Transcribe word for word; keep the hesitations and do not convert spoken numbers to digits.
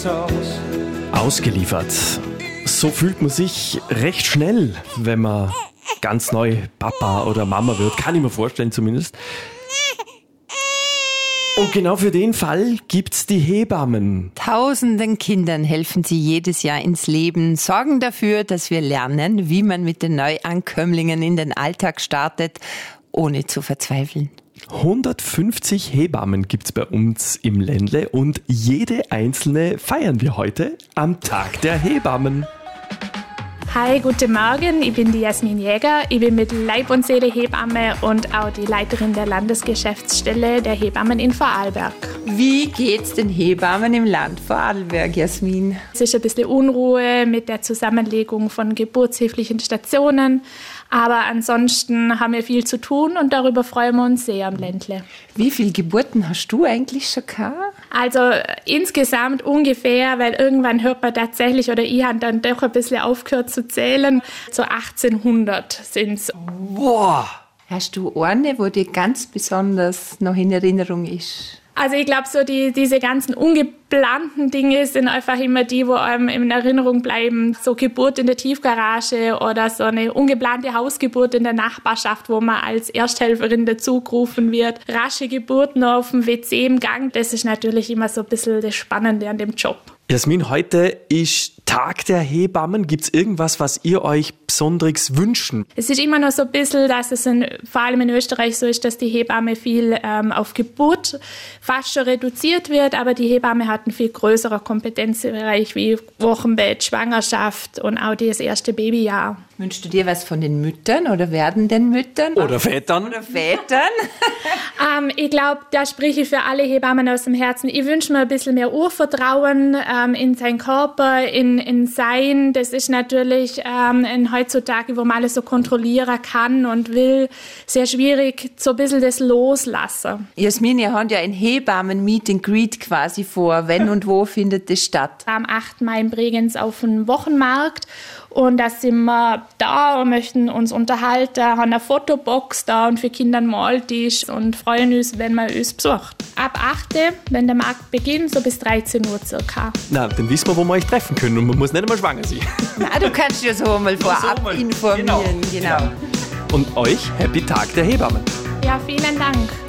ins Haus. Ausgeliefert. So fühlt man sich recht schnell, wenn man ganz neu Papa oder Mama wird. Kann ich mir vorstellen zumindest. Und genau für den Fall gibt's die Hebammen. Tausenden Kindern helfen sie jedes Jahr ins Leben, sorgen dafür, dass wir lernen, wie man mit den Neuankömmlingen in den Alltag startet, ohne zu verzweifeln. hundertfünfzig Hebammen gibt's bei uns im Ländle und jede einzelne feiern wir heute am Tag der Hebammen. Hi, guten Morgen, ich bin die Jasmin Jäger. Ich bin mit Leib und Seele Hebamme und auch die Leiterin der Landesgeschäftsstelle der Hebammen in Vorarlberg. Wie geht's den Hebammen im Land Vorarlberg, Jasmin? Es ist ein bisschen Unruhe mit der Zusammenlegung von geburtshilflichen Stationen. Aber ansonsten haben wir viel zu tun und darüber freuen wir uns sehr am Ländle. Wie viele Geburten hast du eigentlich schon gehabt? Also insgesamt ungefähr, weil irgendwann hört man tatsächlich, oder ich habe dann doch ein bisschen aufgehört zu zählen, so achtzehnhundert sind es. Boah! Hast du eine, wo dir ganz besonders noch in Erinnerung ist? Also ich glaube, so die, diese ganzen ungeplanten Dinge sind einfach immer die, wo einem in Erinnerung bleiben. So Geburt in der Tiefgarage oder so eine ungeplante Hausgeburt in der Nachbarschaft, wo man als Ersthelferin dazugerufen wird. Rasche Geburten auf dem W C im Gang, das ist natürlich immer so ein bisschen das Spannende an dem Job. Jasmin, heute ist Tag der Hebammen. Gibt's irgendwas, was ihr euch besonders wünschen? Es ist immer noch so ein bisschen, dass es in, vor allem in Österreich so ist, dass die Hebamme viel ähm, auf Geburt fast schon reduziert wird, aber die Hebamme hat einen viel größeren Kompetenzbereich wie Wochenbett, Schwangerschaft und auch das erste Babyjahr. Wünschst du dir was von den Müttern oder werdenden Müttern? Oder Vätern? Oder Vätern? ähm, ich glaube, da spreche ich für alle Hebammen aus dem Herzen. Ich wünsche mir ein bisschen mehr Urvertrauen ähm, in seinen Körper, in, in Sein. Das ist natürlich ähm, in heutzutage, wo man alles so kontrollieren kann und will, sehr schwierig, so ein bisschen das Loslassen. Jasmin, ihr habt ja ein Hebammen-Meet and Greet quasi vor. Wenn und wo findet das statt? Am achten Mai in Bregenz auf dem Wochenmarkt. Und da sind wir da und möchten uns unterhalten, haben eine Fotobox da und für Kinder einen Maltisch und freuen uns, wenn man uns besucht. Ab acht, wenn der Markt beginnt, so bis dreizehn Uhr circa. Na, dann wissen wir, wo wir euch treffen können und man muss nicht einmal schwanger sein. Na, du kannst ja so mal vorab so mal. informieren. Genau. Genau. Und euch Happy Tag der Hebammen. Ja, vielen Dank.